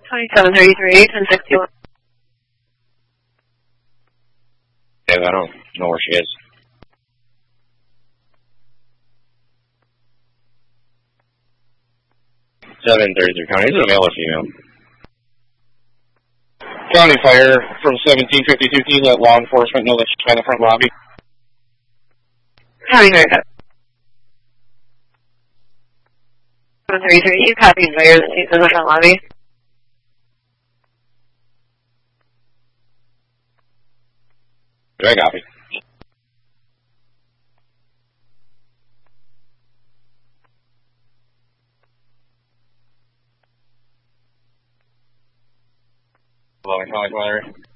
2733, 1061. Yeah, I don't know where she is. 733 County. Is it a male or female? County Fire from 1752. Can you let law enforcement know that she's in the front lobby? County Fire. 733, you copy Fire that she's in the front lobby. Do I copy? Hello, County Fire.